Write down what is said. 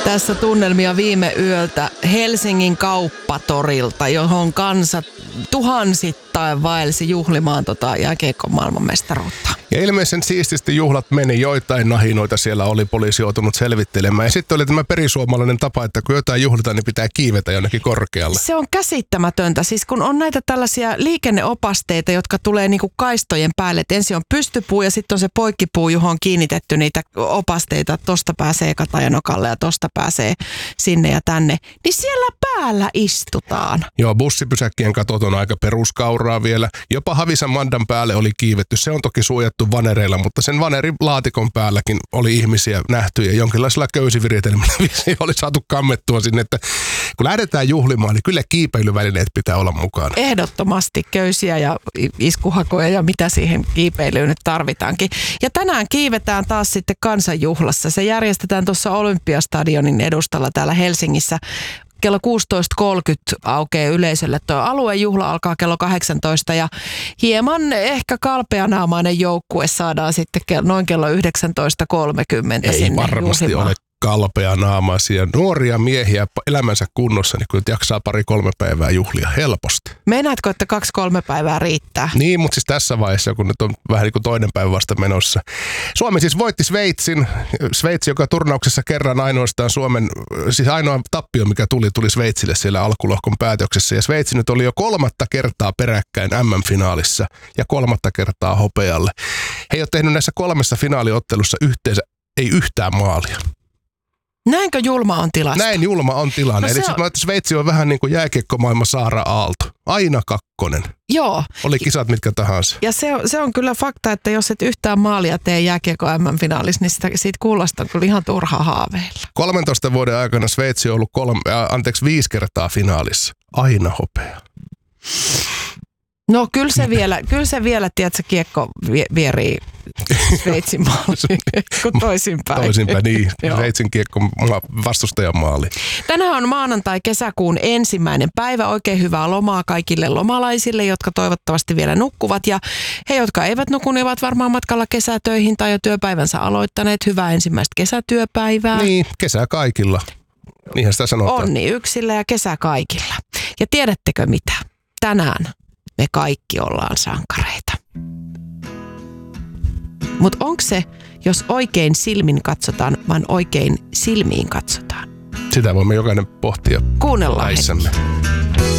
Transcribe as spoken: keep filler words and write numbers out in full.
Tässä tunnelmia viime yöltä Helsingin kauppatorilta, johon kansa tuhansittain vaelsi juhlimaan tota jääkiekon maailmanmestaruutta. Ja ilmeisen siististi juhlat meni, joitain nahinoita siellä oli poliisi joutunut selvittelemään. Ja sitten oli tämä perisuomalainen tapa, että kun jotain juhlitaan, niin pitää kiivetä jonnekin korkealle. Se on käsittämätöntä. Siis kun on näitä tällaisia liikenneopasteita, jotka tulee niinku kaistojen päälle. Et ensin on pystypuu ja sitten on se poikkipuu, johon on kiinnitetty niitä opasteita. Tosta pääsee Katajanokalle ja tosta pääsee sinne ja tänne. Niin siellä päällä istutaan. Joo, bussipysäkkien katot on aika peruskauraa vielä. Jopa Havisan Mandan päälle oli kiivetty. Se on toki suojattu vanereilla, mutta sen vanerin laatikon päälläkin oli ihmisiä nähty ja jonkinlaisella köysiviritelmällä oli saatu kammettua sinne, että kun lähdetään juhlimaan, niin kyllä kiipeilyvälineet pitää olla mukana. Ehdottomasti köysiä ja iskuhakoja ja mitä siihen kiipeilyyn nyt tarvitaankin. Ja tänään kiivetään taas sitten kansanjuhlassa. Se järjestetään tuossa Olympiastadionin edustalla täällä Helsingissä. Kello kuusitoista kolmekymmentä aukeaa yleisölle. Tuo aluejuhla alkaa kello kahdeksantoista ja hieman ehkä kalpeanaamainen joukkue saadaan sitten noin kello yhdeksäntoista kolmekymmentä Ei sinne varmasti juhlimaan. Ole kalpeanaamaisia nuoria miehiä elämänsä kunnossa, niin kun jaksaa pari-kolme päivää juhlia helposti. Meinaatko, että kaksi-kolme päivää riittää? Niin, mutta siis tässä vaiheessa, kun nyt on vähän niin kuin toinen päivä vasta menossa. Suomi siis voitti Sveitsin. Sveitsi, joka turnauksessa kerran ainoastaan Suomen, siis ainoa tappio, mikä tuli, tuli Sveitsille siellä alkulohkon päätöksessä. Ja Sveitsi nyt oli jo kolmatta kertaa peräkkäin äm äm-finaalissa ja kolmatta kertaa hopealle. He ei ole tehnyt näissä kolmessa finaaliottelussa yhteensä, ei yhtään maalia. Näinkö julma on tilasto? Näin julma on tilanne. No Eli on... siis mä että Sveitsi on vähän niin kuin jääkiekkomaailman Saara Aalto. Aina kakkonen. Joo. Oli kisat mitkä tahansa. Ja se on, se on kyllä fakta, että jos et yhtään maalia tee jääkiekko äm äm-finaalissa, niin sitä, siitä kuulosta on kyllä ihan turha haaveilla. kolmentoista vuoden aikana Sveitsi on ollut kolme, äh, anteeksi, viisi kertaa finaalissa. Aina hopea. No kyllä se vielä, kyllä se vielä, tiedätkö, kiekko vierii Sveitsin maaliin, kun toisinpäin. Toisinpäin, niin. Sveitsin kiekko vastustajan maali. Tänään on maanantai kesäkuun ensimmäinen päivä. Oikein hyvää lomaa kaikille lomalaisille, jotka toivottavasti vielä nukkuvat. Ja he, jotka eivät nuku, niin ovat varmaan matkalla kesätöihin tai jo työpäivänsä aloittaneet. Hyvää ensimmäistä kesätyöpäivää. Niin, kesä kaikilla. Niinhän sitä sanotaan. Onni yksillä ja kesä kaikilla. Ja tiedättekö mitä? Tänään me kaikki ollaan sankareita. Mutta onko se, jos oikein silmin katsotaan, vaan oikein silmiin katsotaan? Sitä voimme jokainen pohtia. Kuunnellaan. Päissämme.